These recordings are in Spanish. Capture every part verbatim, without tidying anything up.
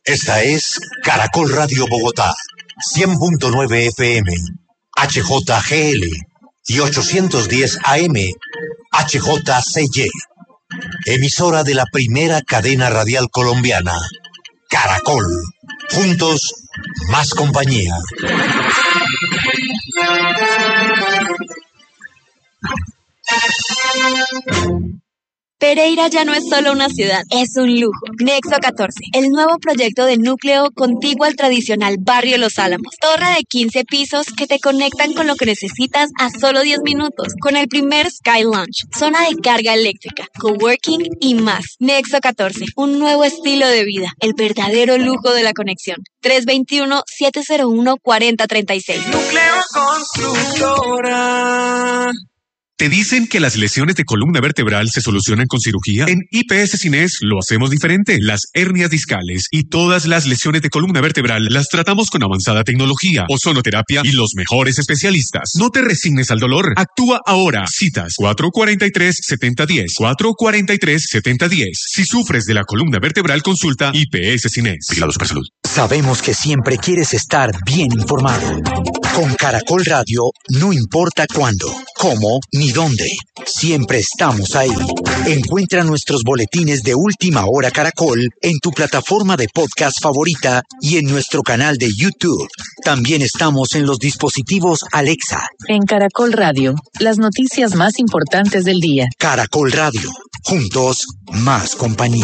Esta es Caracol Radio Bogotá, cien punto nueve F M, H J G L y ochocientos diez A M, H J C Y. Emisora de la primera cadena radial colombiana, Caracol. Juntos, más compañía. Pereira ya no es solo una ciudad, es un lujo. Nexo catorce, el nuevo proyecto de núcleo contiguo al tradicional barrio Los Álamos. Torre de quince pisos que te conectan con lo que necesitas a solo diez minutos. Con el primer Sky Lounge, zona de carga eléctrica, coworking y más. Nexo catorce, un nuevo estilo de vida, el verdadero lujo de la conexión. tres dos uno, siete cero uno, cuatro cero tres seis. Núcleo Constructora. ¿Te dicen que las lesiones de columna vertebral se solucionan con cirugía? En I P S Cines lo hacemos diferente. Las hernias discales y todas las lesiones de columna vertebral las tratamos con avanzada tecnología, ozonoterapia y los mejores especialistas. No te resignes al dolor. Actúa ahora. Citas cuatro cuatro tres, siete cero uno cero, cuatro cuatro tres, siete cero uno cero. Si sufres de la columna vertebral, consulta I P S Cines. Vigilado Supersalud. Sabemos que siempre quieres estar bien informado. Con Caracol Radio, no importa cuándo, cómo ni dónde, siempre estamos ahí. Encuentra nuestros boletines de Última Hora Caracol en tu plataforma de podcast favorita y en nuestro canal de YouTube. También estamos en los dispositivos Alexa. En Caracol Radio, las noticias más importantes del día. Caracol Radio, juntos, más compañía.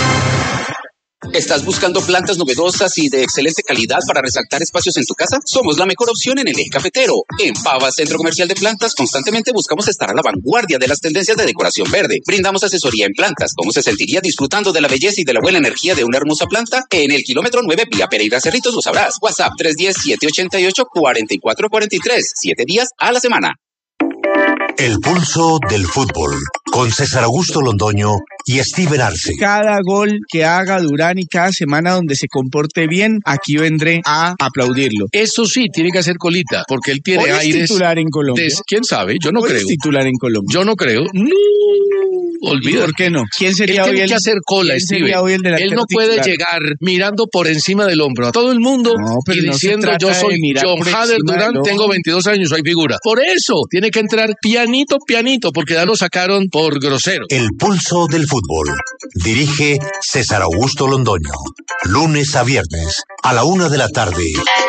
¿Estás buscando plantas novedosas y de excelente calidad para resaltar espacios en tu casa? Somos la mejor opción en el eje cafetero. En Pava, Centro Comercial de Plantas, constantemente buscamos estar a la vanguardia de las tendencias de decoración verde. Brindamos asesoría en plantas. ¿Cómo se sentiría disfrutando de la belleza y de la buena energía de una hermosa planta? En el kilómetro nueve, vía Pereira Cerritos, lo sabrás. WhatsApp tres uno cero, siete ocho ocho, cuatro cuatro cuatro tres. Siete días a la semana. El pulso del fútbol, con César Augusto Londoño y Steven Arce. Cada gol que haga Durán y cada semana donde se comporte bien, aquí vendré a aplaudirlo. Eso sí, tiene que hacer colita, porque él tiene ¿Hoy aires... es titular en Colombia? De, ¿Quién sabe? Yo no ¿Hoy creo. es titular en Colombia? Yo no creo. No, olvídate. ¿Por qué no? ¿Quién sería él hoy tiene el que hacer cola, Steven. Hoy el él no puede titular? llegar mirando por encima del hombro a todo el mundo no, y no diciendo yo soy John Hader Durán, tengo veintidós años, soy figura. Por eso, tiene que entrar pianito, pianito, porque ya lo sacaron por grosero. El pulso del fútbol. Dirige César Augusto Londoño. Lunes a viernes, a la una de la tarde.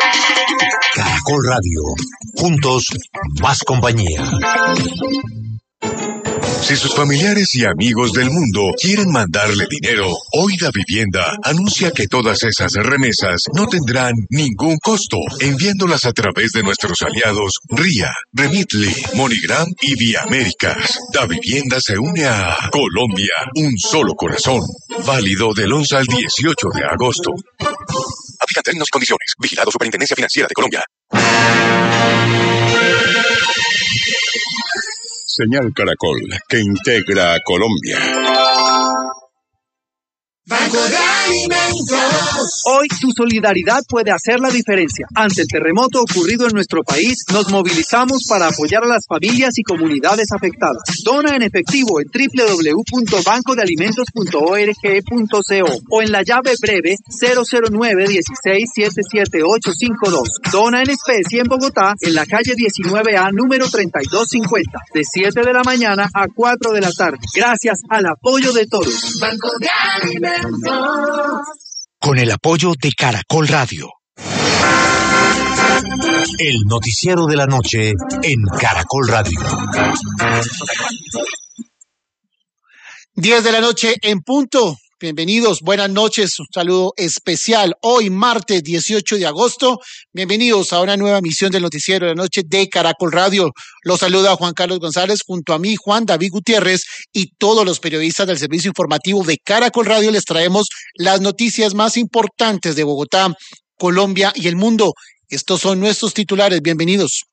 Caracol Radio. Juntos, más compañía. Si sus familiares y amigos del mundo quieren mandarle dinero, Hoy Da Vivienda anuncia que todas esas remesas no tendrán ningún costo, enviándolas a través de nuestros aliados RIA, Remitly, MoneyGram y Vía Américas. Da Vivienda se une a Colombia, un solo corazón. Válido del once al dieciocho de agosto. Aplican términos y condiciones. Vigilado Superintendencia Financiera de Colombia. Señal Caracol, que integra a Colombia. Banco de Alimentos. Hoy tu solidaridad puede hacer la diferencia. Ante el terremoto ocurrido en nuestro país, nos movilizamos para apoyar a las familias y comunidades afectadas. Dona en efectivo en doble u doble u doble u punto banco de alimentos punto org punto co o en la llave breve cero cero nueve, dieciséis, setenta y siete, ochocientos cincuenta y dos. Dona en especie en Bogotá, en la calle diecinueve A, número treinta y dos cincuenta, de siete de la mañana a cuatro de la tarde. Gracias al apoyo de todos. Banco de Alimentos. Con el apoyo de Caracol Radio. El noticiero de la noche en Caracol Radio. diez de la noche en punto. Bienvenidos, buenas noches, un saludo especial. Hoy, martes dieciocho de agosto, bienvenidos a una nueva emisión del Noticiero de la Noche de Caracol Radio. Los saluda Juan Carlos González, junto a mí, Juan David Gutiérrez y todos los periodistas del servicio informativo de Caracol Radio. Les traemos las noticias más importantes de Bogotá, Colombia y el mundo. Estos son nuestros titulares, bienvenidos.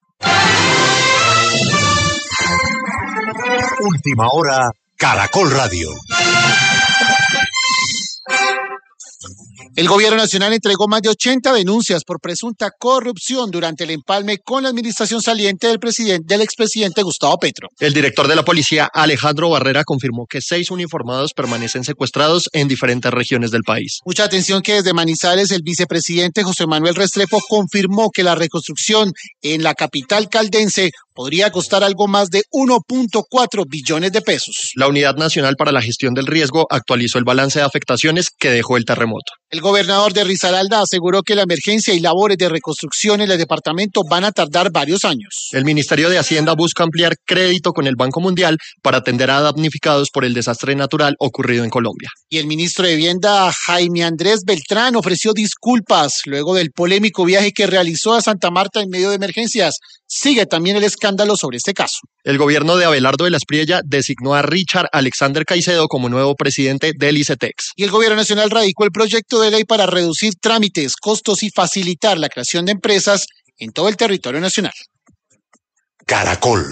Última hora, Caracol Radio. El gobierno nacional entregó más de ochenta denuncias por presunta corrupción durante el empalme con la administración saliente del presidente, del expresidente Gustavo Petro. El director de la policía, Alejandro Barrera, confirmó que seis uniformados permanecen secuestrados en diferentes regiones del país. Mucha atención que desde Manizales el vicepresidente José Manuel Restrepo confirmó que la reconstrucción en la capital caldense podría costar algo más de uno punto cuatro billones de pesos. La Unidad Nacional para la Gestión del Riesgo actualizó el balance de afectaciones que dejó el terremoto. El gobernador de Risaralda aseguró que la emergencia y labores de reconstrucción en el departamento van a tardar varios años. El Ministerio de Hacienda busca ampliar crédito con el Banco Mundial para atender a damnificados por el desastre natural ocurrido en Colombia. Y el ministro de Vivienda, Jaime Andrés Beltrán, ofreció disculpas luego del polémico viaje que realizó a Santa Marta en medio de emergencias. Sigue también el escándalo sobre este caso. El gobierno de Abelardo de la Espriella designó a Richard Alexander Caicedo como nuevo presidente del ICETEX. Y el gobierno nacional radicó el proyecto de ley para reducir trámites, costos y facilitar la creación de empresas en todo el territorio nacional. Caracol.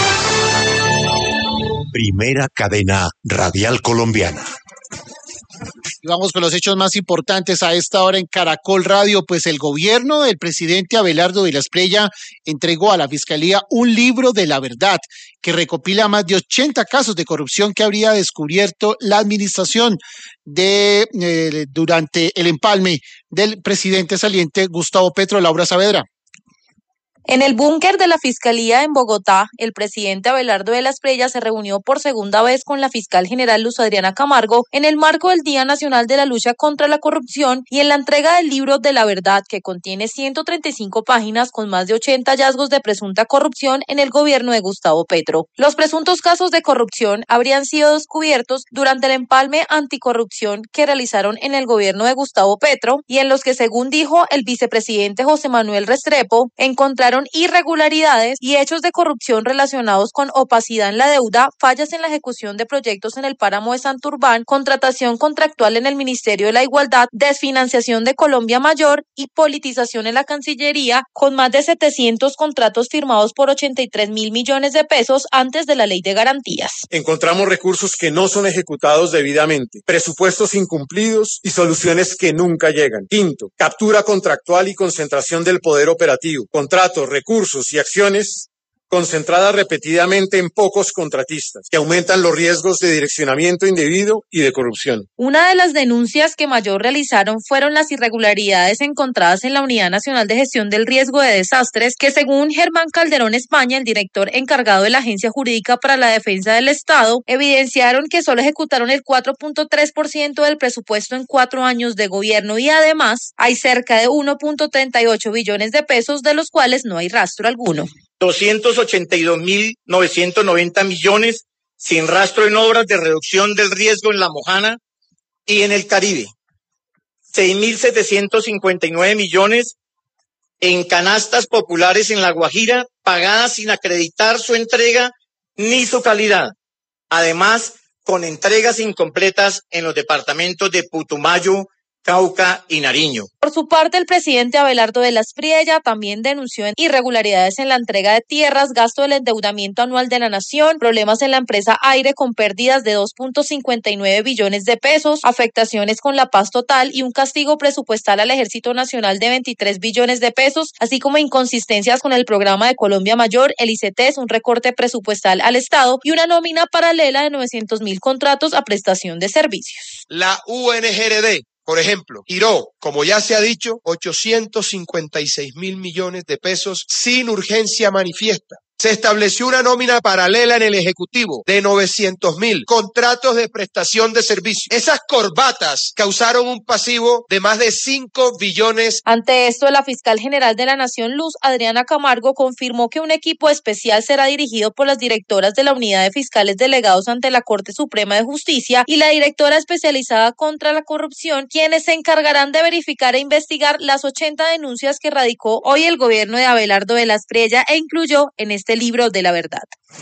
Primera cadena radial colombiana. Y vamos con los hechos más importantes a esta hora en Caracol Radio, pues el gobierno del presidente Abelardo de la Espriella entregó a la Fiscalía un libro de la verdad que recopila más de ochenta casos de corrupción que habría descubierto la administración de eh, durante el empalme del presidente saliente Gustavo Petro. Laura Saavedra. En el búnker de la Fiscalía en Bogotá, el presidente Abelardo de la Espriella se reunió por segunda vez con la fiscal general Luz Adriana Camargo en el marco del Día Nacional de la Lucha contra la Corrupción y en la entrega del libro de la verdad, que contiene ciento treinta y cinco páginas con más de ochenta hallazgos de presunta corrupción en el gobierno de Gustavo Petro. Los presuntos casos de corrupción habrían sido descubiertos durante el empalme anticorrupción que realizaron en el gobierno de Gustavo Petro y en los que, según dijo el vicepresidente José Manuel Restrepo, encontraron irregularidades y hechos de corrupción relacionados con opacidad en la deuda, fallas en la ejecución de proyectos en el páramo de Santurbán, contratación contractual en el Ministerio de la Igualdad, desfinanciación de Colombia Mayor y politización en la Cancillería, con más de setecientos contratos firmados por ochenta y tres mil millones de pesos antes de la Ley de Garantías. Encontramos recursos que no son ejecutados debidamente, presupuestos incumplidos y soluciones que nunca llegan. Quinto, captura contractual y concentración del poder operativo, contratos, recursos y acciones concentradas repetidamente en pocos contratistas, que aumentan los riesgos de direccionamiento indebido y de corrupción. Una de las denuncias que mayor realizaron fueron las irregularidades encontradas en la Unidad Nacional de Gestión del Riesgo de Desastres, que según Germán Calderón España, el director encargado de la Agencia Jurídica para la Defensa del Estado, evidenciaron que solo ejecutaron el cuatro punto tres por ciento del presupuesto en cuatro años de gobierno y además hay cerca de uno punto treinta y ocho billones de pesos de los cuales no hay rastro alguno. doscientos ochenta y dos mil novecientos noventa millones sin rastro en obras de reducción del riesgo en La Mojana y en el Caribe. seis mil setecientos cincuenta y nueve millones en canastas populares en La Guajira, pagadas sin acreditar su entrega ni su calidad. Además, con entregas incompletas en los departamentos de Putumayo, Cauca y Nariño. Por su parte, el presidente Abelardo de la Espriella también denunció irregularidades en la entrega de tierras, gasto del endeudamiento anual de la nación, problemas en la empresa Aire con pérdidas de dos punto cincuenta y nueve billones de pesos, afectaciones con la paz total y un castigo presupuestal al Ejército Nacional de veintitrés billones de pesos, así como inconsistencias con el programa de Colombia Mayor, el ICETEX, un recorte presupuestal al Estado y una nómina paralela de novecientos mil contratos a prestación de servicios. La U N G R D, por ejemplo, giró, como ya se ha dicho, ochocientos cincuenta y seis mil millones de pesos sin urgencia manifiesta. Se estableció una nómina paralela en el Ejecutivo de novecientos mil contratos de prestación de servicios. Esas corbatas causaron un pasivo de más de cinco billones. Ante esto, la fiscal general de la Nación, Luz Adriana Camargo, confirmó que un equipo especial será dirigido por las directoras de la Unidad de Fiscales Delegados ante la Corte Suprema de Justicia y la directora especializada contra la corrupción, quienes se encargarán de verificar e investigar las ochenta denuncias que radicó hoy el gobierno de Abelardo de la Espriella e incluyó en este este libro de la verdad.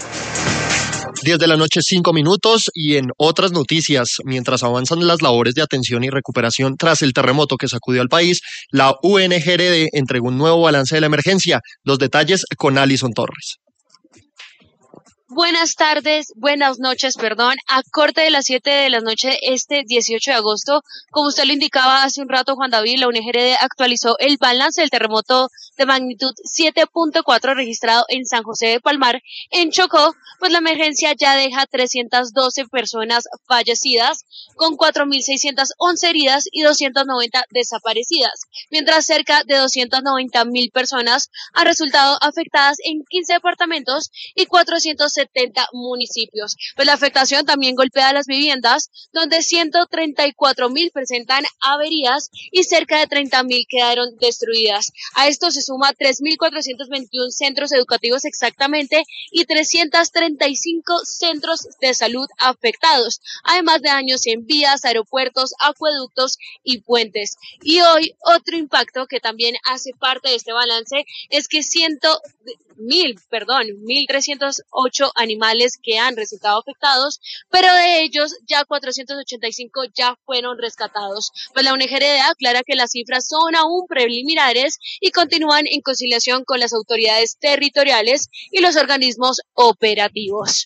diez de la noche, cinco minutos, y en otras noticias, mientras avanzan las labores de atención y recuperación tras el terremoto que sacudió al país, la U N G R D entregó un nuevo balance de la emergencia. Los detalles con Alison Torres. Buenas tardes, buenas noches, perdón. A corte de las siete de la noche, este dieciocho de agosto, como usted lo indicaba hace un rato, Juan David, la U N G R D actualizó el balance del terremoto de magnitud siete punto cuatro registrado en San José de Palmar, en Chocó, pues la emergencia ya deja trescientas doce personas fallecidas, con cuatro mil seiscientas once heridas y doscientas noventa desaparecidas, mientras cerca de doscientas noventa mil personas han resultado afectadas en quince departamentos y cuatrocientos setenta municipios. Pues la afectación también golpea a las viviendas, donde ciento treinta y cuatro mil presentan averías y cerca de treinta mil quedaron destruidas. A esto se suma tres mil cuatrocientos veintiuno centros educativos exactamente y trescientos treinta y cinco centros de salud afectados, además de daños en vías, aeropuertos, acueductos y puentes. Y hoy otro impacto que también hace parte de este balance es que ciento mil, perdón, mil trescientos ocho animales que han resultado afectados, pero de ellos ya cuatrocientos ochenta y cinco ya fueron rescatados. Pues la U N G R D aclara que las cifras son aún preliminares y continúan en conciliación con las autoridades territoriales y los organismos operativos.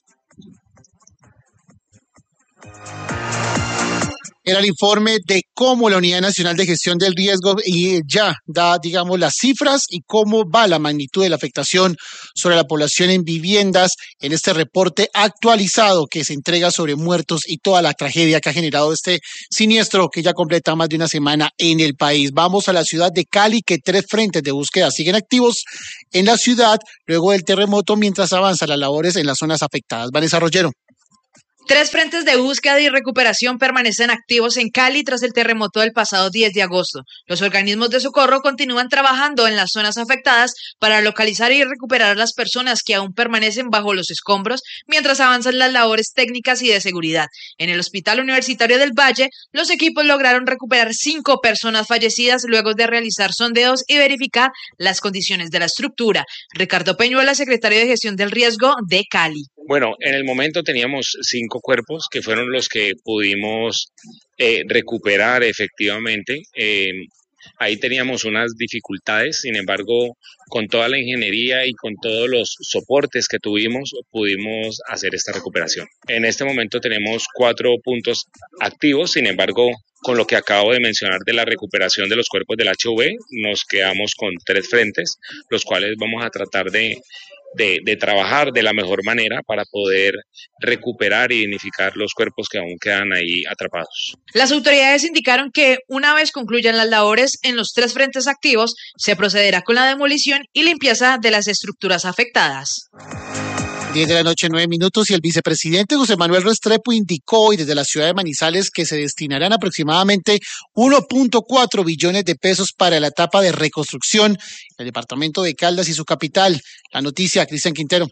Era el informe de cómo la Unidad Nacional de Gestión del Riesgo y ya da, digamos, las cifras y cómo va la magnitud de la afectación sobre la población en viviendas en este reporte actualizado que se entrega sobre muertos y toda la tragedia que ha generado este siniestro que ya completa más de una semana en el país. Vamos a la ciudad de Cali, que tres frentes de búsqueda siguen activos en la ciudad luego del terremoto mientras avanzan las labores en las zonas afectadas. Vanessa Rollero. Tres frentes de búsqueda y recuperación permanecen activos en Cali tras el terremoto del pasado diez de agosto. Los organismos de socorro continúan trabajando en las zonas afectadas para localizar y recuperar a las personas que aún permanecen bajo los escombros mientras avanzan las labores técnicas y de seguridad. En el Hospital Universitario del Valle, los equipos lograron recuperar cinco personas fallecidas luego de realizar sondeos y verificar las condiciones de la estructura. Ricardo Peñuela, secretario de Gestión del Riesgo de Cali. Bueno, en el momento teníamos cinco cuerpos que fueron los que pudimos eh, recuperar efectivamente. Eh, ahí teníamos unas dificultades, sin embargo, con toda la ingeniería y con todos los soportes que tuvimos, pudimos hacer esta recuperación. En este momento tenemos cuatro puntos activos, sin embargo, con lo que acabo de mencionar de la recuperación de los cuerpos del H V, nos quedamos con tres frentes, los cuales vamos a tratar de De, de trabajar de la mejor manera para poder recuperar e identificar los cuerpos que aún quedan ahí atrapados. Las autoridades indicaron que una vez concluyan las labores en los tres frentes activos, se procederá con la demolición y limpieza de las estructuras afectadas. diez de la noche, nueve minutos, y el vicepresidente José Manuel Restrepo indicó hoy desde la ciudad de Manizales que se destinarán aproximadamente uno punto cuatro billones de pesos para la etapa de reconstrucción del departamento de Caldas y su capital. La noticia, Cristian Quintero.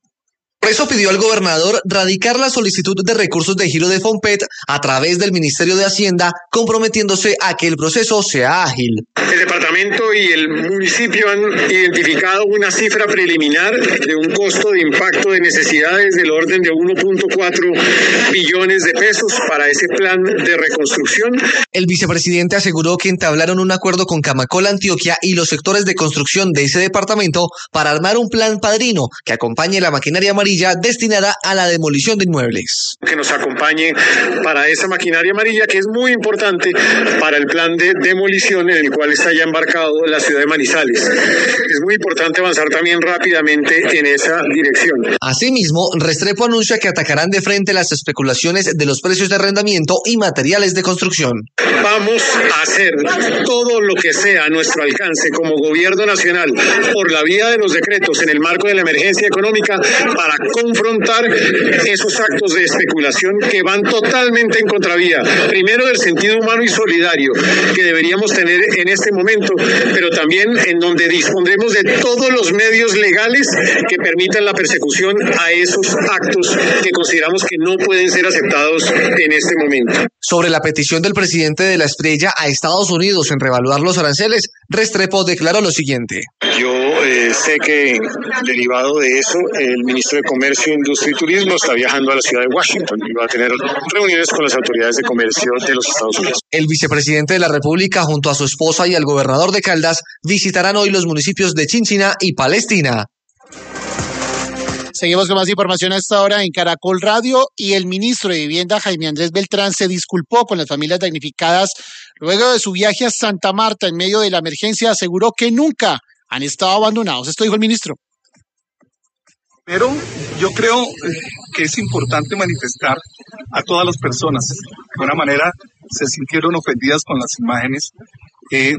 Por eso pidió al gobernador radicar la solicitud de recursos de giro de FOMPET a través del Ministerio de Hacienda, comprometiéndose a que el proceso sea ágil. El departamento y el municipio han identificado una cifra preliminar de un costo de impacto de necesidades del orden de uno punto cuatro billones de pesos para ese plan de reconstrucción. El vicepresidente aseguró que entablaron un acuerdo con Camacol Antioquia y los sectores de construcción de ese departamento para armar un plan padrino que acompañe la maquinaria amarilla destinada a la demolición de inmuebles. Que nos acompañe para esa maquinaria amarilla que es muy importante para el plan de demolición en el cual está ya embarcado la ciudad de Manizales. Es muy importante avanzar también rápidamente en esa dirección. Asimismo, Restrepo anuncia que atacarán de frente las especulaciones de los precios de arrendamiento y materiales de construcción. Vamos a hacer todo lo que sea a nuestro alcance como gobierno nacional por la vía de los decretos en el marco de la emergencia económica para confrontar esos actos de especulación que van totalmente en contravía, primero del sentido humano y solidario que deberíamos tener en este momento, pero también en donde dispondremos de todos los medios legales que permitan la persecución a esos actos que consideramos que no pueden ser aceptados en este momento. Sobre la petición del presidente de la Estrella a Estados Unidos en revaluar los aranceles, Restrepo declaró lo siguiente. Yo eh, sé que derivado de eso, el ministro de Comercio, Industria y Turismo está viajando a la ciudad de Washington y va a tener reuniones con las autoridades de comercio de los Estados Unidos. El vicepresidente de la República junto a su esposa y al gobernador de Caldas visitarán hoy los municipios de Chinchiná y Palestina. Seguimos con más información a esta hora en Caracol Radio y el ministro de Vivienda, Jaime Andrés Beltrán, se disculpó con las familias damnificadas luego de su viaje a Santa Marta en medio de la emergencia. Aseguró que nunca han estado abandonados. Esto dijo el ministro. Pero yo creo que es importante manifestar a todas las personas que de alguna manera se sintieron ofendidas con las imágenes, eh,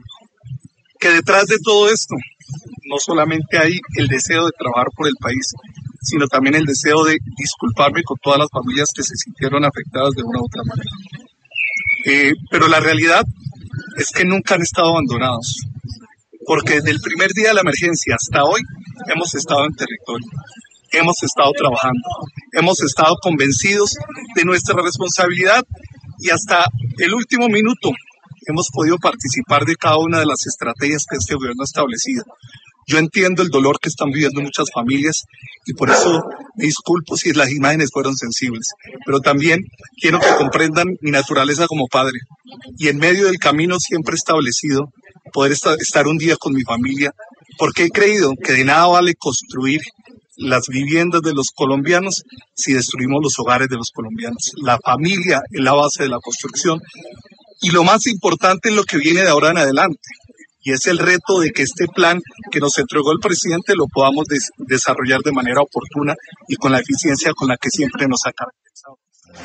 que detrás de todo esto no solamente hay el deseo de trabajar por el país, sino también el deseo de disculparme con todas las familias que se sintieron afectadas de una u otra manera. Eh, pero la realidad es que nunca han estado abandonados, porque desde el primer día de la emergencia hasta hoy hemos estado en territorio, hemos estado trabajando, hemos estado convencidos de nuestra responsabilidad y hasta el último minuto hemos podido participar de cada una de las estrategias que este gobierno ha establecido. Yo entiendo el dolor que están viviendo muchas familias y por eso me disculpo si las imágenes fueron sensibles, pero también quiero que comprendan mi naturaleza como padre y en medio del camino siempre establecido poder estar un día con mi familia, porque he creído que de nada vale construir las viviendas de los colombianos si destruimos los hogares de los colombianos. La familia es la base de la construcción y lo más importante es lo que viene de ahora en adelante. Y es el reto de que este plan que nos entregó el presidente lo podamos des- desarrollar de manera oportuna y con la eficiencia con la que siempre nos ha caracterizado.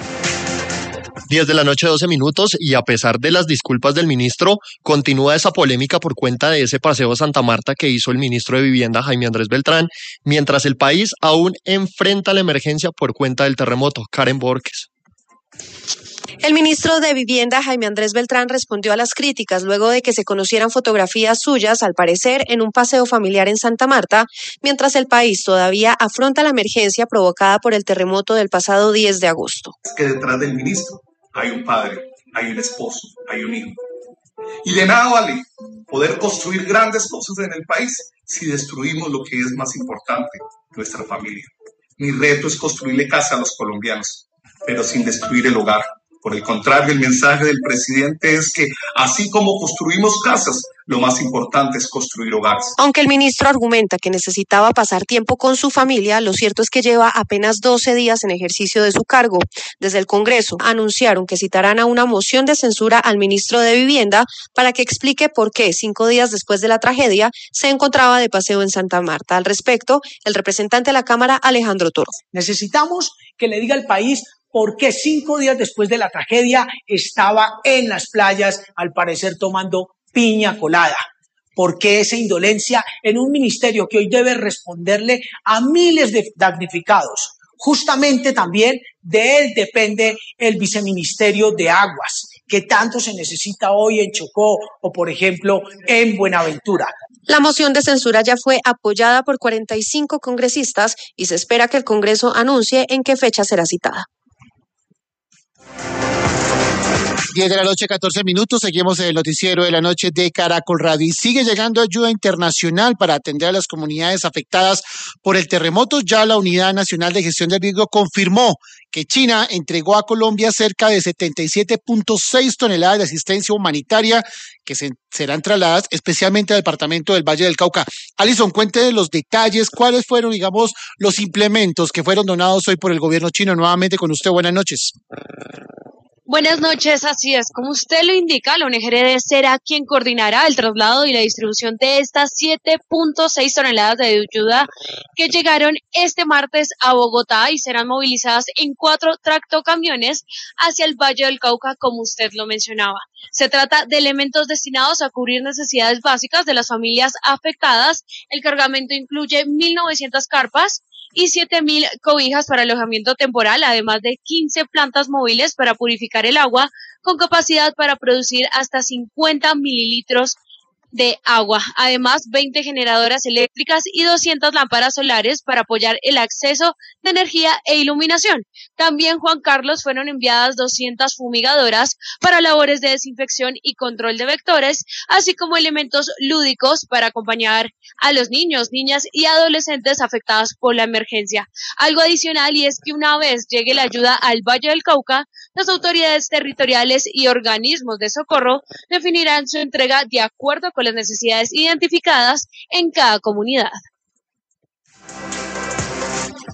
diez de la noche, doce minutos, y a pesar de las disculpas del ministro, continúa esa polémica por cuenta de ese paseo a Santa Marta que hizo el ministro de Vivienda, Jaime Andrés Beltrán, mientras el país aún enfrenta la emergencia por cuenta del terremoto. Karen Borges. El ministro de Vivienda, Jaime Andrés Beltrán, respondió a las críticas luego de que se conocieran fotografías suyas, al parecer, en un paseo familiar en Santa Marta, mientras el país todavía afronta la emergencia provocada por el terremoto del pasado diez de agosto. Es que detrás del ministro hay un padre, hay un esposo, hay un hijo. Y de nada vale poder construir grandes cosas en el país si destruimos lo que es más importante, nuestra familia. Mi reto es construirle casa a los colombianos, pero sin destruir el hogar. Por el contrario, el mensaje del presidente es que así como construimos casas, lo más importante es construir hogares. Aunque el ministro argumenta que necesitaba pasar tiempo con su familia, lo cierto es que lleva apenas doce días en ejercicio de su cargo. Desde el Congreso anunciaron que citarán a una moción de censura al ministro de Vivienda para que explique por qué, cinco días después de la tragedia, se encontraba de paseo en Santa Marta. Al respecto, el representante de la Cámara, Alejandro Toro. Necesitamos que le diga al país por qué cinco días después de la tragedia estaba en las playas, al parecer tomando piña colada. ¿Por qué esa indolencia en un ministerio que hoy debe responderle a miles de damnificados? Justamente también de él depende el viceministerio de Aguas, que tanto se necesita hoy en Chocó o, por ejemplo, en Buenaventura. La moción de censura ya fue apoyada por cuarenta y cinco congresistas y se espera que el Congreso anuncie en qué fecha será citada. diez de la noche, catorce minutos, seguimos en el noticiero de la noche de Caracol Radio y sigue llegando ayuda internacional para atender a las comunidades afectadas por el terremoto. Ya la Unidad Nacional de Gestión del Riesgo confirmó que China entregó a Colombia cerca de setenta y siete punto seis toneladas de asistencia humanitaria que se, serán trasladadas especialmente al departamento del Valle del Cauca. Alison, cuente los detalles, cuáles fueron, digamos, los implementos que fueron donados hoy por el gobierno chino. Nuevamente con usted, buenas noches. Buenas noches, así es. Como usted lo indica, la O N G R D será quien coordinará el traslado y la distribución de estas siete punto seis toneladas de ayuda que llegaron este martes a Bogotá y serán movilizadas en cuatro tractocamiones hacia el Valle del Cauca, como usted lo mencionaba. Se trata de elementos destinados a cubrir necesidades básicas de las familias afectadas. El cargamento incluye mil novecientas carpas y siete mil cobijas para alojamiento temporal, además de quince plantas móviles para purificar el agua, con capacidad para producir hasta cincuenta mililitros de agua. Además, veinte generadoras eléctricas y doscientas lámparas solares para apoyar el acceso de energía e iluminación. También, Juan Carlos, fueron enviadas doscientas fumigadoras para labores de desinfección y control de vectores, así como elementos lúdicos para acompañar a los niños, niñas y adolescentes afectados por la emergencia. Algo adicional, y es que una vez llegue la ayuda al Valle del Cauca, las autoridades territoriales y organismos de socorro definirán su entrega de acuerdo con las necesidades identificadas en cada comunidad.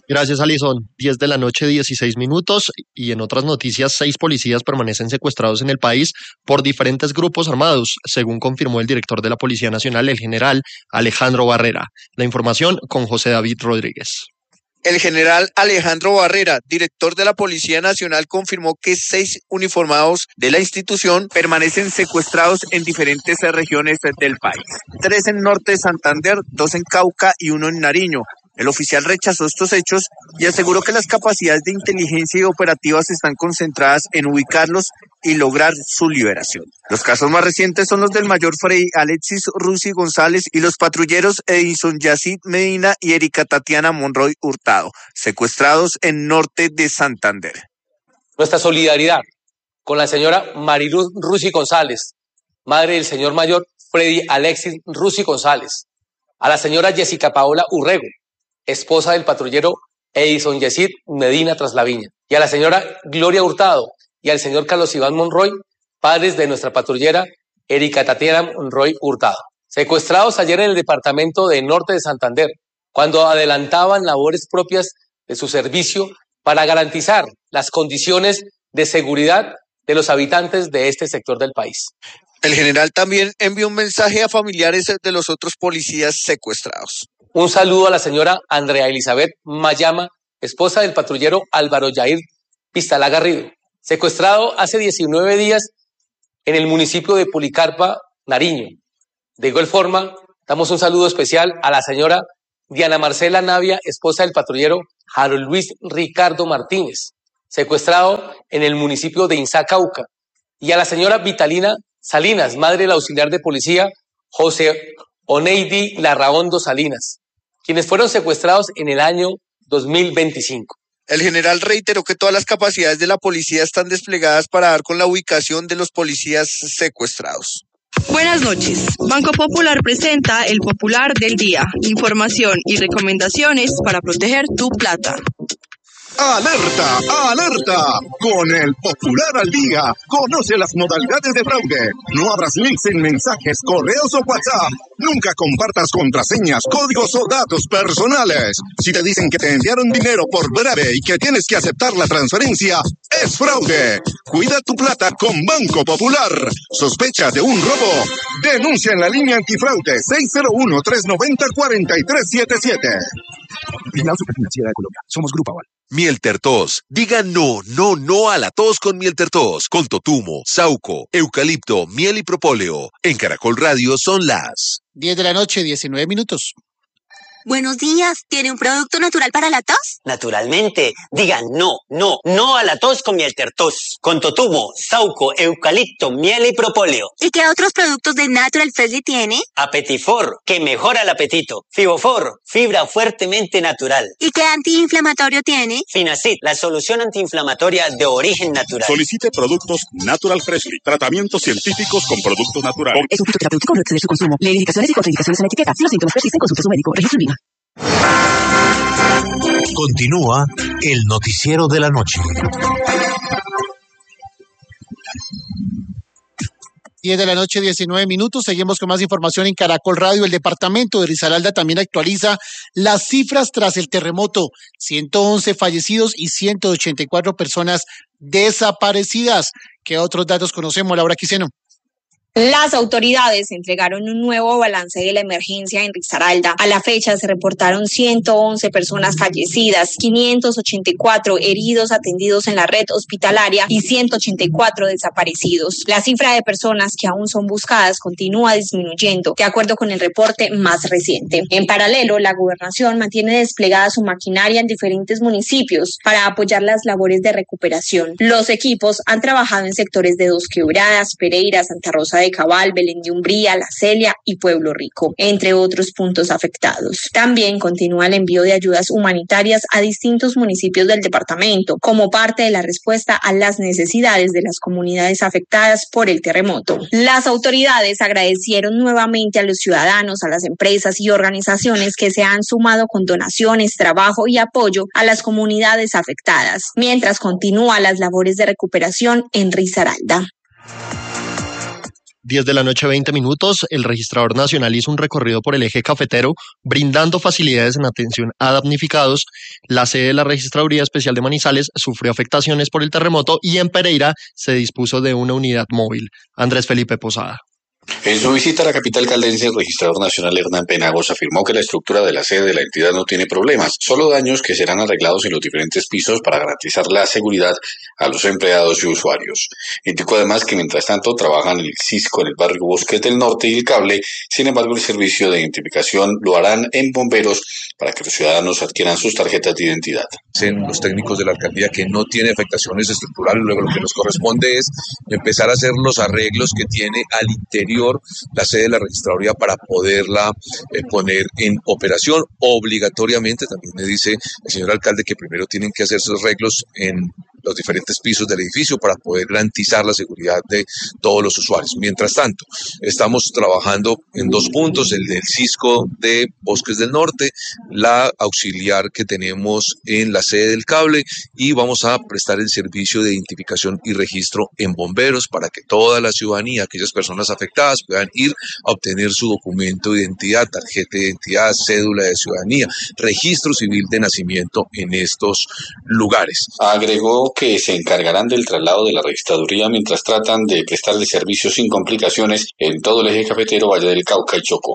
Gracias, Alison. diez de la noche, dieciséis minutos. Y en otras noticias, seis policías permanecen secuestrados en el país por diferentes grupos armados, según confirmó el director de la Policía Nacional, el general Alejandro Barrera. La información con José David Rodríguez. El general Alejandro Barrera, director de la Policía Nacional, confirmó que seis uniformados de la institución permanecen secuestrados en diferentes regiones del país. Tres en norte de Santander, dos en Cauca y uno en Nariño. El oficial rechazó estos hechos y aseguró que las capacidades de inteligencia y operativas están concentradas en ubicarlos y lograr su liberación. Los casos más recientes son los del mayor Freddy Alexis Rusi González y los patrulleros Edison Yacid Medina y Erika Tatiana Monroy Hurtado, secuestrados en norte de Santander. Nuestra solidaridad con la señora Mariluz Rusi González, madre del señor mayor Freddy Alexis Rusi González, a la señora Jessica Paola Urrego, esposa del patrullero Edison Yacid Medina Traslaviña, y a la señora Gloria Hurtado y al señor Carlos Iván Monroy, padres de nuestra patrullera Erika Tatiana Monroy Hurtado, secuestrados ayer en el departamento de Norte de Santander, cuando adelantaban labores propias de su servicio para garantizar las condiciones de seguridad de los habitantes de este sector del país. El general también envió un mensaje a familiares de los otros policías secuestrados. Un saludo a la señora Andrea Elizabeth Mayama, esposa del patrullero Álvaro Yair Pistalá Garrido, secuestrado hace diecinueve días en el municipio de Policarpa, Nariño. De igual forma, damos un saludo especial a la señora Diana Marcela Navia, esposa del patrullero Harold Luis Ricardo Martínez, secuestrado en el municipio de Inzá, Cauca, y a la señora Vitalina Salinas, madre del auxiliar de policía José Oneidi Larraondo Salinas, quienes fueron secuestrados en el año dos mil veinticinco. El general reiteró que todas las capacidades de la policía están desplegadas para dar con la ubicación de los policías secuestrados. Buenas noches. Banco Popular presenta el Popular del Día. Información y recomendaciones para proteger tu plata. ¡Alerta! ¡Alerta! Con el Popular al Día, conoce las modalidades de fraude. No abras links en mensajes, correos o WhatsApp. Nunca compartas contraseñas, códigos o datos personales. Si te dicen que te enviaron dinero por breve y que tienes que aceptar la transferencia, es fraude. Cuida tu plata con Banco Popular. ¿Sospecha de un robo? Denuncia en la línea antifraude seis cero uno, tres nueve cero, cuatro tres siete siete. Vigilado Superfinanciera de Colombia. Somos Grupo Aval. Miel Tertos. Diga no, no, no a la tos con Miel Tertos. Con totumo, sauco, eucalipto, miel y propóleo. En Caracol Radio son las diez de la noche, diecinueve minutos. Buenos días, ¿tiene un producto natural para la tos? Naturalmente, digan no, no, no a la tos con Miel Tertos. Con totumo, sauco, eucalipto, miel y propóleo. ¿Y qué otros productos de Natural Freshly tiene? Apetifor, que mejora el apetito. Fibofor, fibra fuertemente natural. ¿Y qué antiinflamatorio tiene? Finacid, la solución antiinflamatoria de origen natural. Solicite productos Natural Freshly. Tratamientos científicos con productos naturales. Es un fitoterapéutico, no exceder su consumo. Lee indicaciones y contraindicaciones en la etiqueta. Si los síntomas persisten, consulte a su médico. Registro INVIMA. Continúa el noticiero de la noche. diez de la noche, diecinueve minutos. Seguimos con más información en Caracol Radio. El departamento de Risaralda también actualiza las cifras tras el terremoto. ciento once fallecidos y ciento ochenta y cuatro personas desaparecidas. ¿Qué otros datos conocemos, Laura Quiseno? Las autoridades entregaron un nuevo balance de la emergencia en Risaralda. A la fecha se reportaron ciento once personas fallecidas, quinientos ochenta y cuatro heridos atendidos en la red hospitalaria y ciento ochenta y cuatro desaparecidos. La cifra de personas que aún son buscadas continúa disminuyendo, de acuerdo con el reporte más reciente. En paralelo, la gobernación mantiene desplegada su maquinaria en diferentes municipios para apoyar las labores de recuperación. Los equipos han trabajado en sectores de Dos Quebradas, Pereira, Santa Rosa de Cabal, Belén de Umbría, La Celia y Pueblo Rico, entre otros puntos afectados. También continúa el envío de ayudas humanitarias a distintos municipios del departamento, como parte de la respuesta a las necesidades de las comunidades afectadas por el terremoto. Las autoridades agradecieron nuevamente a los ciudadanos, a las empresas y organizaciones que se han sumado con donaciones, trabajo y apoyo a las comunidades afectadas, mientras continúan las labores de recuperación en Risaralda. diez de la noche, veinte minutos, el registrador nacional hizo un recorrido por el eje cafetero, brindando facilidades en atención a damnificados. La sede de la Registraduría Especial de Manizales sufrió afectaciones por el terremoto y en Pereira se dispuso de una unidad móvil. Andrés Felipe Posada. En su visita a la capital caldense, el registrador nacional Hernán Penagos afirmó que la estructura de la sede de la entidad no tiene problemas, solo daños que serán arreglados en los diferentes pisos para garantizar la seguridad a los empleados y usuarios. Indicó además que mientras tanto trabajan en el Cisco en el barrio Bosques del Norte y el Cable, sin embargo el servicio de identificación lo harán en bomberos para que los ciudadanos adquieran sus tarjetas de identidad. En los técnicos de la alcaldía que no tiene afectaciones estructurales, luego lo que nos corresponde es empezar a hacer los arreglos que tiene al interior la sede de la registraduría para poderla eh, poner en operación obligatoriamente. También me dice el señor alcalde que primero tienen que hacer sus arreglos en los diferentes pisos del edificio para poder garantizar la seguridad de todos los usuarios. Mientras tanto, estamos trabajando en dos puntos, el del Cisco de Bosques del Norte, la auxiliar que tenemos en la sede del Cable, y vamos a prestar el servicio de identificación y registro en bomberos para que toda la ciudadanía, aquellas personas afectadas, puedan ir a obtener su documento de identidad, tarjeta de identidad, cédula de ciudadanía, registro civil de nacimiento en estos lugares. Agregó que se encargarán del traslado de la registraduría mientras tratan de prestarle servicios sin complicaciones en todo el eje cafetero, Valle del Cauca y Chocó.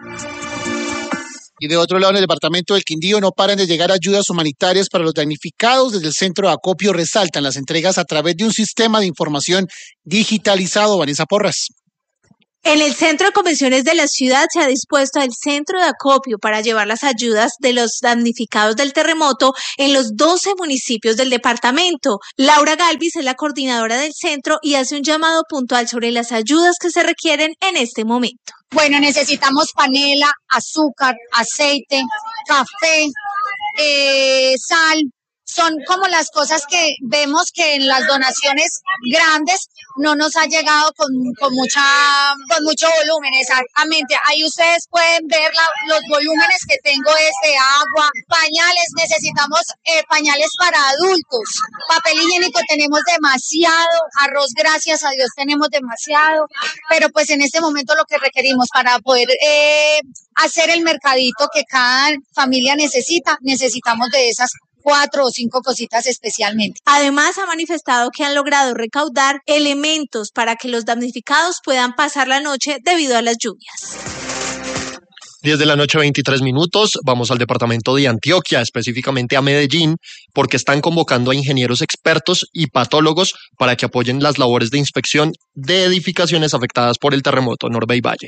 Y de otro lado, en el departamento del Quindío no paran de llegar ayudas humanitarias para los damnificados. Desde el centro de acopio resaltan las entregas a través de un sistema de información digitalizado. Vanessa Porras. En el centro de convenciones de la ciudad se ha dispuesto el centro de acopio para llevar las ayudas de los damnificados del terremoto en los doce municipios del departamento. Laura Galvis es la coordinadora del centro y hace un llamado puntual sobre las ayudas que se requieren en este momento. Bueno, necesitamos panela, azúcar, aceite, café, eh, sal. Son como las cosas que vemos que en las donaciones grandes no nos ha llegado con, con mucha con mucho volumen, exactamente. Ahí ustedes pueden ver la, los volúmenes que tengo es de agua, pañales, necesitamos eh, pañales para adultos, papel higiénico tenemos demasiado, arroz gracias a Dios tenemos demasiado, pero pues en este momento lo que requerimos para poder eh, hacer el mercadito que cada familia necesita, necesitamos de esas cuatro o cinco cositas especialmente. Además, ha manifestado que han logrado recaudar elementos para que los damnificados puedan pasar la noche debido a las lluvias. diez de la noche, veintitrés minutos. Vamos al departamento de Antioquia, específicamente a Medellín, porque están convocando a ingenieros expertos y patólogos para que apoyen las labores de inspección de edificaciones afectadas por el terremoto Norbey Valle.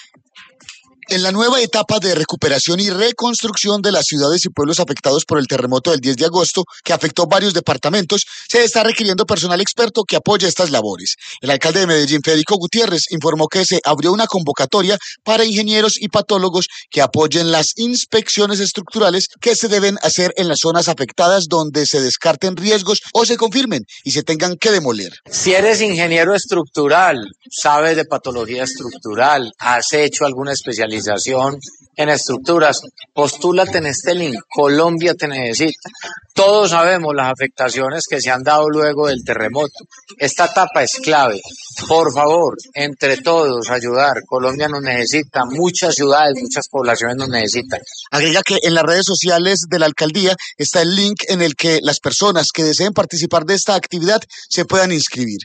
En la nueva etapa de recuperación y reconstrucción de las ciudades y pueblos afectados por el terremoto del diez de agosto, que afectó varios departamentos, se está requiriendo personal experto que apoye estas labores. El alcalde de Medellín, Federico Gutiérrez, informó que se abrió una convocatoria para ingenieros y patólogos que apoyen las inspecciones estructurales que se deben hacer en las zonas afectadas donde se descarten riesgos o se confirmen y se tengan que demoler. Si eres ingeniero estructural, sabes de patología estructural, has hecho alguna especialización en estructuras, postúlate en este link. Colombia te necesita. Todos sabemos las afectaciones que se han dado luego del terremoto. Esta etapa es clave. Por favor, entre todos, ayudar. Colombia nos necesita, muchas ciudades, muchas poblaciones nos necesitan. Agrega que en las redes sociales de la alcaldía está el link en el que las personas que deseen participar de esta actividad se puedan inscribir.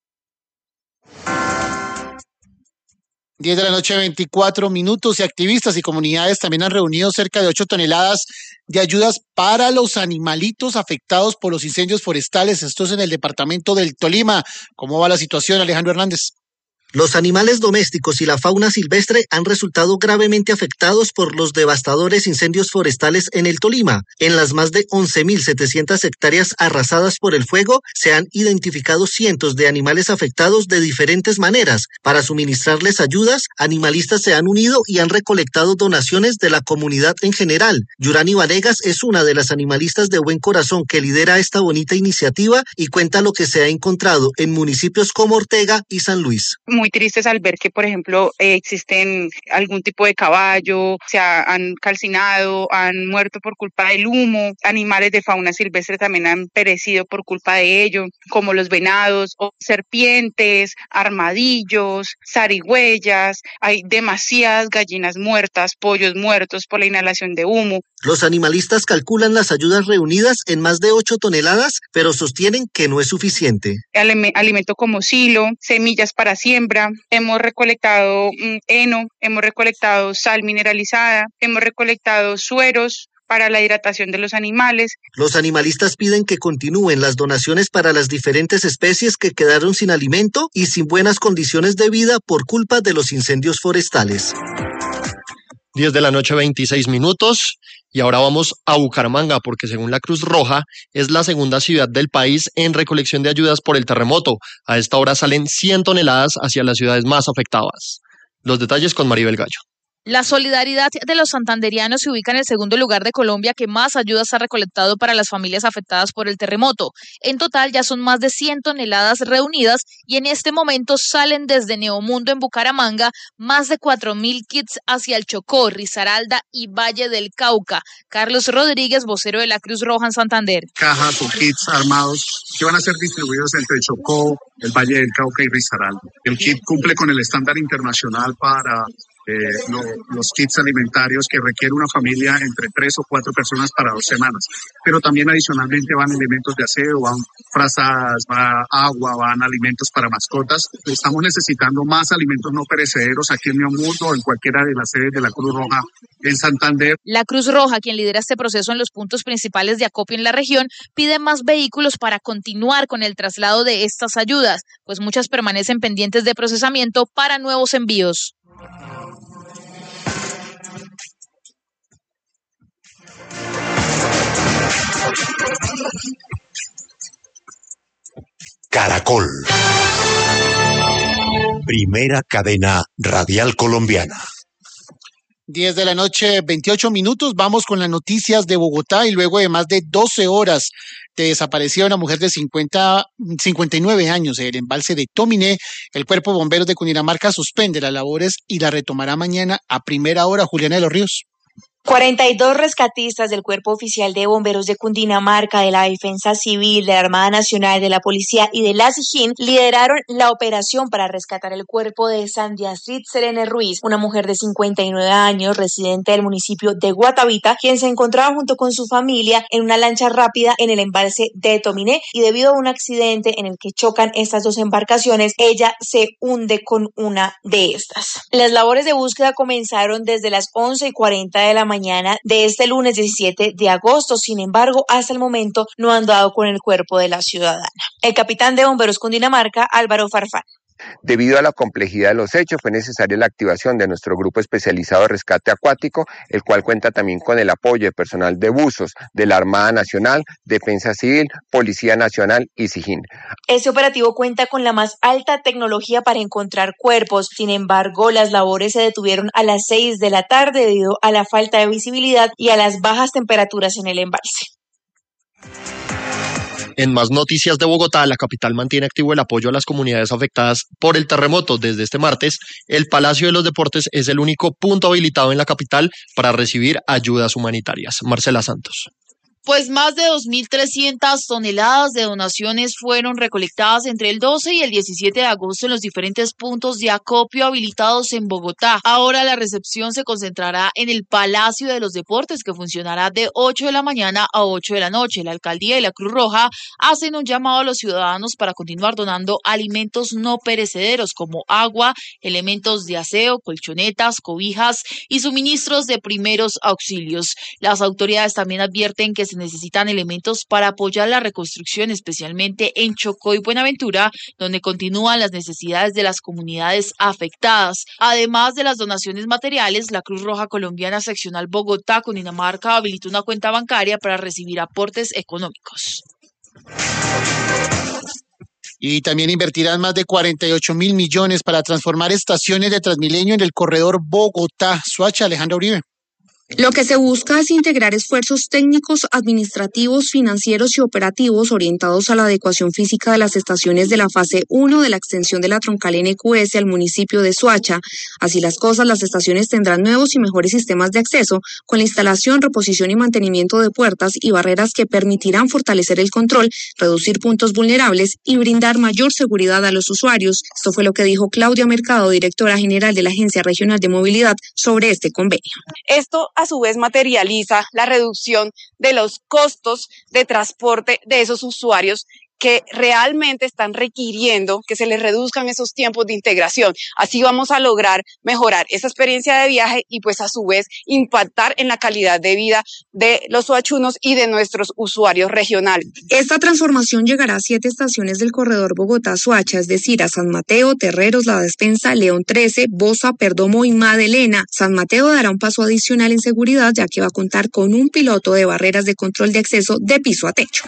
diez de la noche, veinticuatro minutos, y activistas y comunidades también han reunido cerca de ocho toneladas de ayudas para los animalitos afectados por los incendios forestales. Esto es en el departamento del Tolima. ¿Cómo va la situación, Alejandro Hernández? Los animales domésticos y la fauna silvestre han resultado gravemente afectados por los devastadores incendios forestales en el Tolima. En las más de once mil setecientas hectáreas arrasadas por el fuego, se han identificado cientos de animales afectados de diferentes maneras. Para suministrarles ayudas, animalistas se han unido y han recolectado donaciones de la comunidad en general. Yurani Vanegas es una de las animalistas de buen corazón que lidera esta bonita iniciativa y cuenta lo que se ha encontrado en municipios como Ortega y San Luis. Muy muy tristes al ver que, por ejemplo, eh, existen algún tipo de caballo, se ha, han calcinado, han muerto por culpa del humo, animales de fauna silvestre también han perecido por culpa de ello, como los venados o serpientes, armadillos, zarigüeyas, hay demasiadas gallinas muertas, pollos muertos por la inhalación de humo. Los animalistas calculan las ayudas reunidas en más de ocho toneladas, pero sostienen que no es suficiente. Alimento como silo, semillas para siembra, hemos recolectado mm, heno, hemos recolectado sal mineralizada, hemos recolectado sueros para la hidratación de los animales. Los animalistas piden que continúen las donaciones para las diferentes especies que quedaron sin alimento y sin buenas condiciones de vida por culpa de los incendios forestales. diez de la noche, veintiséis minutos, y ahora vamos a Bucaramanga, porque según la Cruz Roja, es la segunda ciudad del país en recolección de ayudas por el terremoto. A esta hora salen cien toneladas hacia las ciudades más afectadas. Los detalles con Maribel Gallo. La solidaridad de los santanderianos se ubica en el segundo lugar de Colombia que más ayudas ha recolectado para las familias afectadas por el terremoto. En total ya son más de cien toneladas reunidas y en este momento salen desde Neomundo en Bucaramanga más de cuatro mil kits hacia el Chocó, Risaralda y Valle del Cauca. Carlos Rodríguez, vocero de la Cruz Roja en Santander. Cajas o kits armados que van a ser distribuidos entre Chocó, el Valle del Cauca y Risaralda. El kit cumple con el estándar internacional para Eh, lo, los kits alimentarios que requiere una familia entre tres o cuatro personas para dos semanas. Pero también adicionalmente van elementos de aseo, van frazadas, va agua, van alimentos para mascotas. Estamos necesitando más alimentos no perecederos aquí en Neomundo o en cualquiera de las sedes de la Cruz Roja en Santander. La Cruz Roja, quien lidera este proceso en los puntos principales de acopio en la región, pide más vehículos para continuar con el traslado de estas ayudas, pues muchas permanecen pendientes de procesamiento para nuevos envíos. Caracol. Primera cadena radial colombiana. diez de la noche, veintiocho minutos. Vamos con las noticias de Bogotá y luego de más de doce horas de desaparecida una mujer de cincuenta, cincuenta y nueve años en el embalse de Tominé, el Cuerpo de Bomberos de Cundinamarca suspende las labores y la retomará mañana a primera hora. Juliana de los Ríos. cuarenta y dos rescatistas del Cuerpo Oficial de Bomberos de Cundinamarca, de la Defensa Civil, de la Armada Nacional, de la Policía y de la SIJIN lideraron la operación para rescatar el cuerpo de Sandy Astrid Serene Ruiz, una mujer de cincuenta y nueve años, residente del municipio de Guatavita, quien se encontraba junto con su familia en una lancha rápida en el embalse de Tominé y debido a un accidente en el que chocan estas dos embarcaciones, ella se hunde con una de estas. Las labores de búsqueda comenzaron desde las once y cuarenta de la mañana mañana de este lunes diecisiete de agosto. Sin embargo, hasta el momento no han dado con el cuerpo de la ciudadana. El capitán de Bomberos Cundinamarca, Álvaro Farfán. Debido a la complejidad de los hechos, fue necesaria la activación de nuestro grupo especializado de rescate acuático, el cual cuenta también con el apoyo de personal de buzos de la Armada Nacional, Defensa Civil, Policía Nacional y SIJIN. Este operativo cuenta con la más alta tecnología para encontrar cuerpos. Sin embargo, las labores se detuvieron a las seis de la tarde debido a la falta de visibilidad y a las bajas temperaturas en el embalse. En más noticias de Bogotá, la capital mantiene activo el apoyo a las comunidades afectadas por el terremoto. Desde este martes, el Palacio de los Deportes es el único punto habilitado en la capital para recibir ayudas humanitarias. Marcela Santos. Pues más de dos mil trescientas toneladas de donaciones fueron recolectadas entre el doce y el diecisiete de agosto en los diferentes puntos de acopio habilitados en Bogotá. Ahora la recepción se concentrará en el Palacio de los Deportes, que funcionará de ocho de la mañana a ocho de la noche. La Alcaldía y la Cruz Roja hacen un llamado a los ciudadanos para continuar donando alimentos no perecederos como agua, elementos de aseo, colchonetas, cobijas y suministros de primeros auxilios. Las autoridades también advierten que se necesitan elementos para apoyar la reconstrucción, especialmente en Chocó y Buenaventura, donde continúan las necesidades de las comunidades afectadas. Además de las donaciones materiales, la Cruz Roja Colombiana Seccional Bogotá, Cundinamarca, habilitó una cuenta bancaria para recibir aportes económicos. Y también invertirán más de cuarenta y ocho mil millones para transformar estaciones de Transmilenio en el corredor Bogotá. Suacha, Alejandra Uribe. Lo que se busca es integrar esfuerzos técnicos, administrativos, financieros y operativos orientados a la adecuación física de las estaciones de la fase uno de la extensión de la troncal N Q S al municipio de Soacha. Así las cosas, las estaciones tendrán nuevos y mejores sistemas de acceso con la instalación, reposición y mantenimiento de puertas y barreras que permitirán fortalecer el control, reducir puntos vulnerables y brindar mayor seguridad a los usuarios. Esto fue lo que dijo Claudia Mercado, directora general de la Agencia Regional de Movilidad, sobre este convenio. Esto a su vez materializa la reducción de los costos de transporte de esos usuarios que realmente están requiriendo que se les reduzcan esos tiempos de integración. Así vamos a lograr mejorar esa experiencia de viaje y pues a su vez impactar en la calidad de vida de los soachunos y de nuestros usuarios regionales. Esta transformación llegará a siete estaciones del corredor Bogotá-Soacha, es decir, a San Mateo, Terreros, La Despensa, León trece, Bosa, Perdomo y Madelena. San Mateo dará un paso adicional en seguridad ya que va a contar con un piloto de barreras de control de acceso de piso a techo.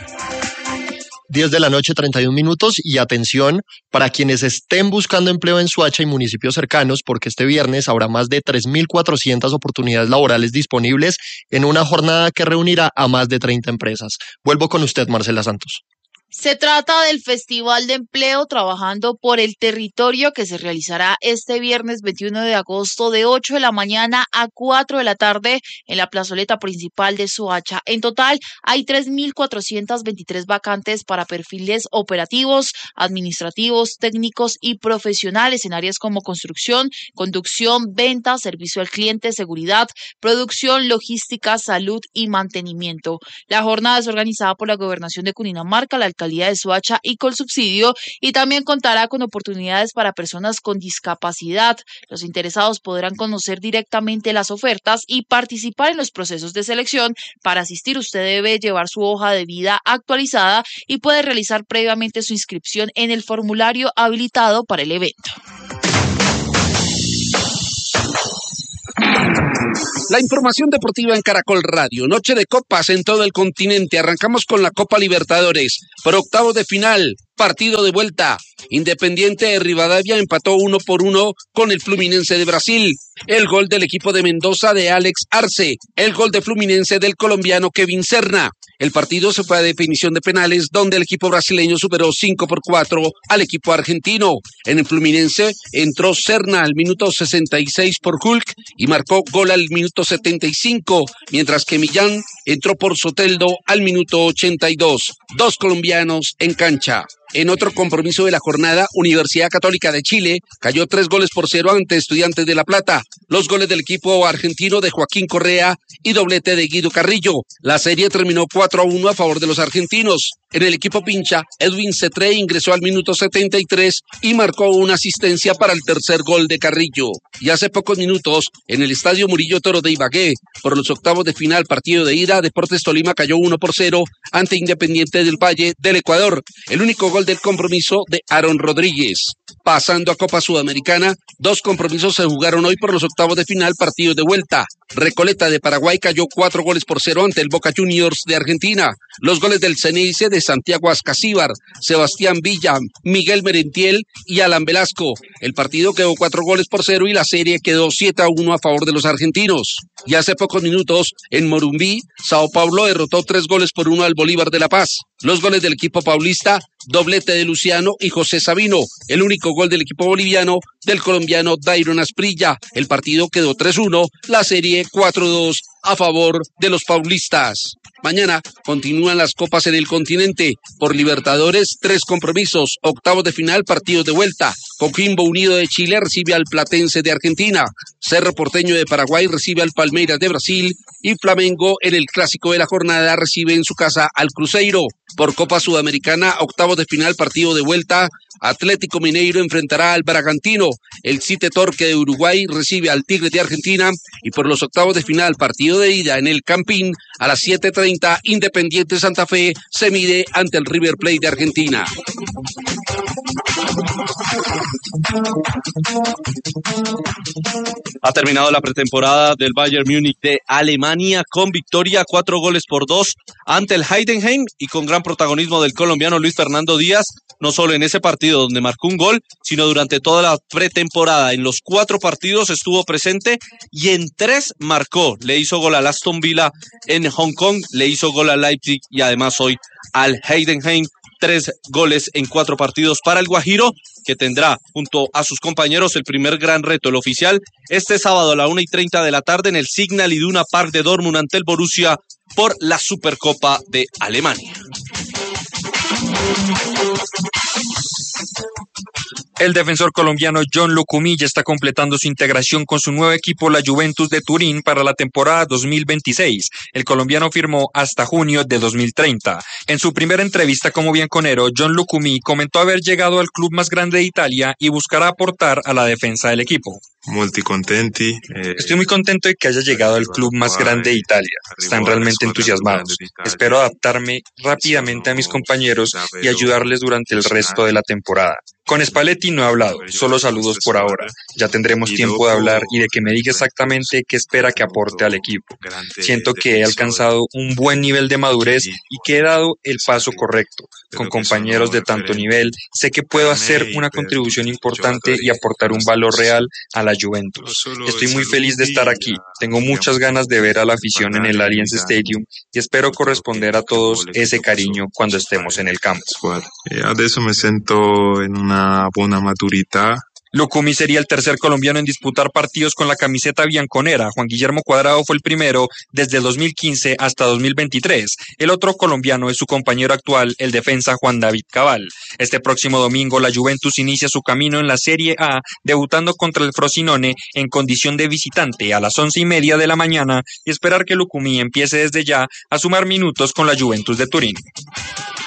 diez de la noche, treinta y un minutos, y atención para quienes estén buscando empleo en Soacha y municipios cercanos, porque este viernes habrá más de tres mil cuatrocientas oportunidades laborales disponibles en una jornada que reunirá a más de treinta empresas. Vuelvo con usted, Marcela Santos. Se trata del Festival de Empleo Trabajando por el Territorio que se realizará este viernes veintiuno de agosto de ocho de la mañana a cuatro de la tarde en la plazoleta principal de Soacha. En total hay tres mil cuatrocientas veintitrés vacantes para perfiles operativos, administrativos, técnicos y profesionales en áreas como construcción, conducción, venta, servicio al cliente, seguridad, producción, logística, salud y mantenimiento. La jornada es organizada por la Gobernación de Cundinamarca, la Alcaldía de Soacha y Colsubsidio, y también contará con oportunidades para personas con discapacidad. Los interesados podrán conocer directamente las ofertas y participar en los procesos de selección. Para asistir, usted debe llevar su hoja de vida actualizada y puede realizar previamente su inscripción en el formulario habilitado para el evento. La información deportiva en Caracol Radio. Noche de copas en todo el continente. Arrancamos con la Copa Libertadores. Por octavos de final, partido de vuelta. Independiente de Rivadavia empató uno por uno con el Fluminense de Brasil. El gol del equipo de Mendoza de Alex Arce. El gol de Fluminense del colombiano Kevin Serna. El partido se fue a definición de penales, donde el equipo brasileño superó cinco por cuatro al equipo argentino. En el Fluminense entró Serna al minuto sesenta y seis por Hulk y marcó gol al minuto setenta y cinco, mientras que Millán entró por Soteldo al minuto ochenta y dos. Dos colombianos en cancha. En otro compromiso de la jornada, Universidad Católica de Chile cayó tres goles por cero ante Estudiantes de La Plata. Los goles del equipo argentino de Joaquín Correa y doblete de Guido Carrillo. La serie terminó cuatro a uno a favor de los argentinos. En el equipo pincha, Edwin Cetré ingresó al minuto setenta y tres y marcó una asistencia para el tercer gol de Carrillo. Y hace pocos minutos, en el Estadio Murillo Toro de Ibagué, por los octavos de final partido de ida, Deportes Tolima cayó uno por cero ante Independiente del Valle del Ecuador. El único gol del compromiso de Aaron Rodríguez. Pasando a Copa Sudamericana, dos compromisos se jugaron hoy por los octavos de final partidos de vuelta. Recoleta de Paraguay cayó cuatro goles por cero ante el Boca Juniors de Argentina. Los goles del Ceneice de Santiago Ascasíbar, Sebastián Villa, Miguel Merentiel y Alan Velasco. El partido quedó cuatro goles por cero y la serie quedó siete a uno a favor de los argentinos. Y hace pocos minutos, en Morumbí, Sao Paulo derrotó tres goles por uno al Bolívar de La Paz. Los goles del equipo paulista, doblete de Luciano y José Sabino. El único gol del equipo boliviano, del colombiano Dairon Asprilla. El partido quedó tres uno, la serie cuatro dos a favor de los paulistas. Mañana continúan las copas en el continente. Por Libertadores, tres compromisos. Octavos de final, partidos de vuelta. Coquimbo Unido de Chile recibe al Platense de Argentina. Cerro Porteño de Paraguay recibe al Palmeiras de Brasil. Y Flamengo, en el clásico de la jornada, recibe en su casa al Cruzeiro. Por Copa Sudamericana, octavos de final, partido de vuelta. Atlético Mineiro enfrentará al Bragantino. El Cite Torque de Uruguay recibe al Tigre de Argentina. Y por los octavos de final, partido de ida en el Campín, a las siete treinta, Independiente Santa Fe se mide ante el River Plate de Argentina. Ha terminado la pretemporada del Bayern Múnich de Alemania con victoria cuatro goles por dos ante el Heidenheim y con gran protagonismo del colombiano Luis Fernando Díaz, no solo en ese partido donde marcó un gol, sino durante toda la pretemporada. En los cuatro partidos estuvo presente y en tres marcó. Le hizo gol al Aston Villa en Hong Kong, le hizo gol al Leipzig y además hoy al Heidenheim. Tres goles en cuatro partidos para el Guajiro, que tendrá junto a sus compañeros el primer gran reto, el oficial, este sábado a la una y treinta de la tarde en el Signal Iduna Park de Dortmund ante el Borussia por la Supercopa de Alemania. El defensor colombiano John Lucumí ya está completando su integración con su nuevo equipo, la Juventus de Turín, para la temporada dos mil veintiséis. El colombiano firmó hasta junio de dos mil treinta. En su primera entrevista como bianconero, John Lucumí comentó haber llegado al club más grande de Italia y buscará aportar a la defensa del equipo. Molti contenti. Eh, Estoy muy contento de que haya llegado al club más grande de Italia. Están realmente entusiasmados. Espero adaptarme rápidamente a mis compañeros y ayudarles durante el resto de la temporada. Con Spalletti no he hablado, solo saludos por ahora. Ya tendremos tiempo de hablar y de que me diga exactamente qué espera que aporte al equipo. Siento que he alcanzado un buen nivel de madurez y que he dado el paso correcto. Con compañeros de tanto nivel, sé que puedo hacer una contribución importante y aportar un valor real a la Juventus. Estoy muy feliz de estar aquí. Tengo muchas ganas de ver a la afición en el Allianz Stadium y espero corresponder a todos ese cariño cuando estemos en el campo. Adesso me siento en una buena maturità. Lucumí sería el tercer colombiano en disputar partidos con la camiseta bianconera. Juan Guillermo Cuadrado fue el primero desde el dos mil quince hasta dos mil veintitrés. El otro colombiano es su compañero actual, el defensa Juan David Cabal. Este próximo domingo la Juventus inicia su camino en la Serie A, debutando contra el Frosinone en condición de visitante a las once y media de la mañana y esperar que Lucumí empiece desde ya a sumar minutos con la Juventus de Turín.